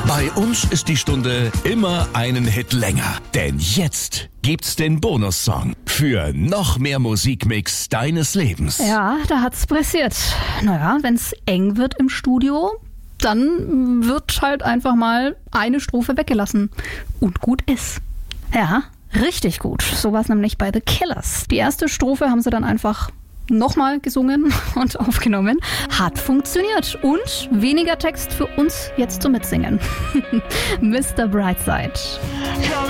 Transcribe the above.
Bei uns ist die Stunde immer einen Hit länger. Denn jetzt gibt's den Bonussong für noch mehr Musikmix deines Lebens. Ja, da hat's pressiert. Naja, wenn's eng wird im Studio, dann wird halt einfach mal eine Strophe weggelassen. Und gut ist. Ja, richtig gut. So war's nämlich bei The Killers. Die erste Strophe haben sie dann einfach nochmal gesungen und aufgenommen. Hat funktioniert. Und weniger Text für uns jetzt zum Mitsingen. Mr. Brightside.